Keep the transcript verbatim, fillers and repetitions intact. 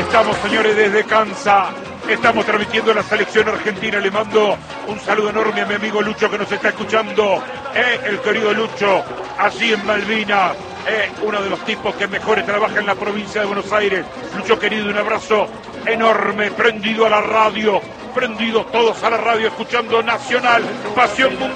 Estamos, señores, desde Kansas. Estamos transmitiendo la selección argentina. Le mando un saludo enorme a mi amigo Lucho que nos está escuchando. Eh, el querido Lucho, allí en Malvinas. Eh, uno de los tipos que mejor trabaja en la provincia de Buenos Aires. Lucho querido, un abrazo enorme. Prendido a la radio. Prendidos todos a la radio, escuchando Nacional, Pasión Mundial.